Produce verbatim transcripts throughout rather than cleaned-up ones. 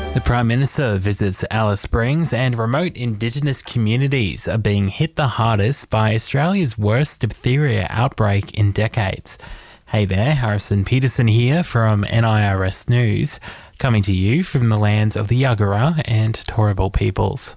The Prime Minister visits Alice Springs, and remote Indigenous communities are being hit the hardest by Australia's worst diphtheria outbreak in decades. Hey there, Harrison Peterson here from N I R S News, coming to you from the lands of the Yagara and Turrbal peoples.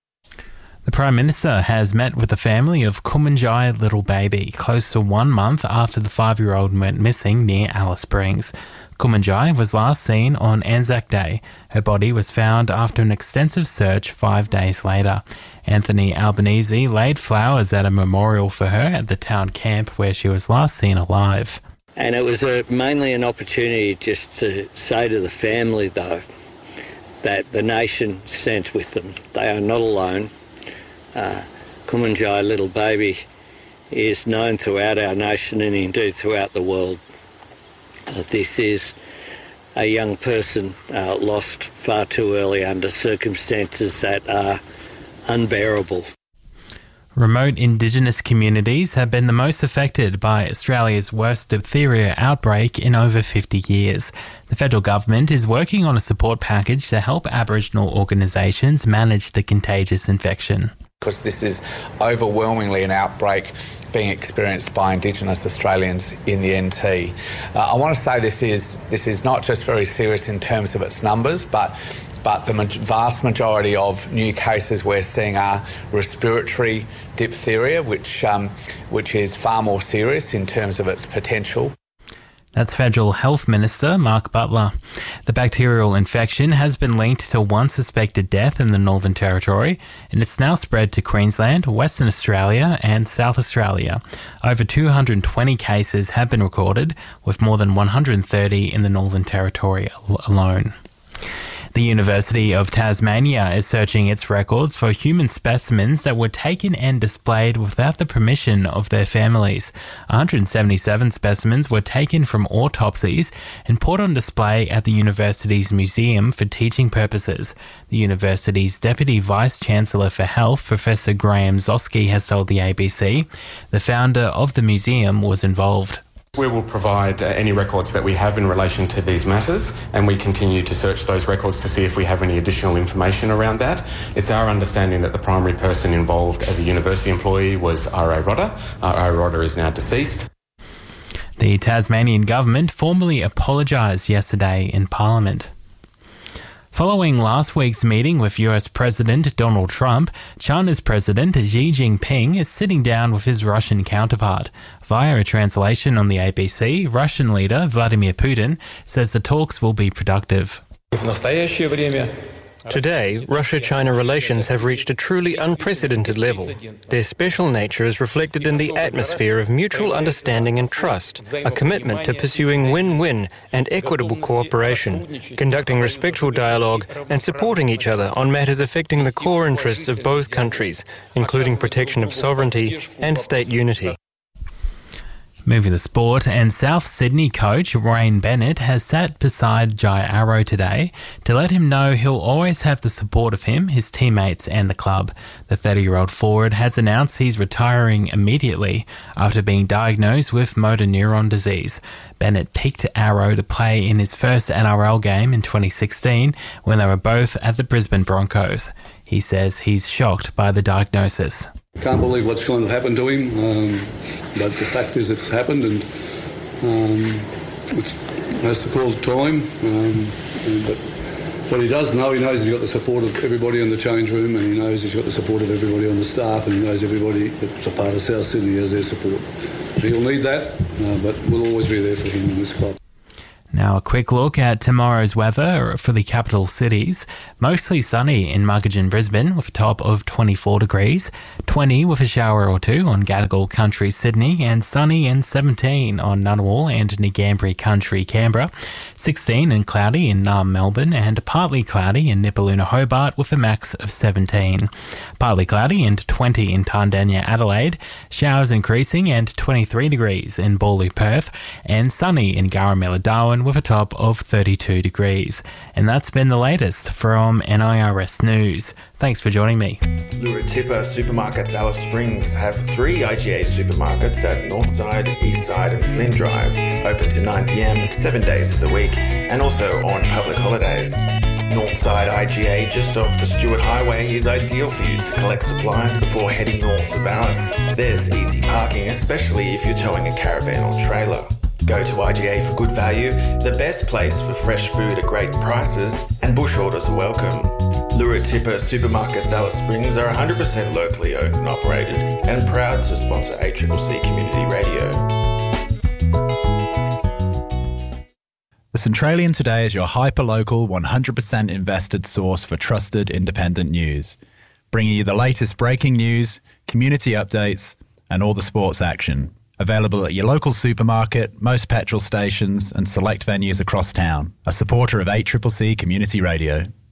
The Prime Minister has met with the family of Kumanjai Little Baby, close to one month after the five-year-old went missing near Alice Springs. Kumanjai was last seen on Anzac Day. Her body was found after an extensive search five days later. Anthony Albanese laid flowers at a memorial for her at the town camp where she was last seen alive. And it was a, mainly an opportunity just to say to the family, though, that the nation stands with them. They are not alone. Uh, Kumanjai Little Baby is known throughout our nation and indeed throughout the world. Uh, this is a young person uh, lost far too early under circumstances that are unbearable. Remote Indigenous communities have been the most affected by Australia's worst diphtheria outbreak in over fifty years. The federal government is working on a support package to help Aboriginal organisations manage the contagious infection. Because this is overwhelmingly an outbreak being experienced by Indigenous Australians in the N T. Uh, I want to say this is this is not just very serious in terms of its numbers, but but the ma- vast majority of new cases we're seeing are respiratory diphtheria, which um, which is far more serious in terms of its potential. That's Federal Health Minister Mark Butler. The bacterial infection has been linked to one suspected death in the Northern Territory, and it's now spread to Queensland, Western Australia and South Australia. Over two hundred twenty cases have been recorded, with more than one hundred thirty in the Northern Territory alone. The University of Tasmania is searching its records for human specimens that were taken and displayed without the permission of their families. one hundred seventy-seven specimens were taken from autopsies and put on display at the university's museum for teaching purposes. The university's Deputy Vice-Chancellor for Health, Professor Graham Zosky, has told the A B C the founder of the museum was involved. We will provide uh, any records that we have in relation to these matters, and we continue to search those records to see if we have any additional information around that. It's our understanding that the primary person involved as a university employee was R A Rodder. R A Rodder is now deceased. The Tasmanian government formally apologised yesterday in Parliament. Following last week's meeting with U S President Donald Trump, China's President Xi Jinping is sitting down with his Russian counterpart. Via a translation on the A B C, Russian leader Vladimir Putin says the talks will be productive. Today, Russia-China relations have reached a truly unprecedented level. Their special nature is reflected in the atmosphere of mutual understanding and trust, a commitment to pursuing win-win and equitable cooperation, conducting respectful dialogue and supporting each other on matters affecting the core interests of both countries, including protection of sovereignty and state unity. Moving to sport, and South Sydney coach Wayne Bennett has sat beside Jai Arrow today to let him know he'll always have the support of him, his teammates and the club. The thirty-year-old forward has announced he's retiring immediately after being diagnosed with motor neuron disease. Bennett picked Arrow to play in his first N R L game in twenty sixteen when they were both at the Brisbane Broncos. He says he's shocked by the diagnosis. Can't believe what's going to happen to him, um, but the fact is it's happened, and um, it's, has to call time. Um, but what he does know, he knows he's got the support of everybody in the change room, and he knows he's got the support of everybody on the staff, and he knows everybody that's a part of South Sydney has their support. He'll need that, uh, but we'll always be there for him in this club. Now a quick look at tomorrow's weather for the capital cities. Mostly sunny in Muggeridge, Brisbane with a top of twenty-four degrees, twenty with a shower or two on Gadigal Country, Sydney, and sunny and seventeen on Ngunnawal and Ngambri Country, Canberra, sixteen and cloudy in Naarm, Melbourne, and partly cloudy in Nipaluna, Hobart with a max of seventeen. Partly cloudy and twenty in Tandanya, Adelaide, showers increasing and twenty-three degrees in Bawley, Perth, and sunny in Garamilla, Darwin with a top of thirty-two degrees. And that's been the latest from N I R S News. Thanks for joining me. Luratipa Supermarkets Alice Springs have three I G A supermarkets at Northside, Eastside and Flynn Drive, open to nine p m, seven days of the week, and also on public holidays. Northside I G A, just off the Stewart Highway, is ideal for you to collect supplies before heading north of Alice. There's easy parking, especially if you're towing a caravan or trailer. Go to I G A for good value, the best place for fresh food at great prices, and bush orders are welcome. Lura Tipper Supermarkets Alice Springs are one hundred percent locally owned and operated and proud to sponsor A C C C Community Radio. The Centralian Today is your hyper-local, one hundred percent invested source for trusted independent news, bringing you the latest breaking news, community updates, and all the sports action. Available at your local supermarket, most petrol stations, and select venues across town. A supporter of A C C C Community Radio.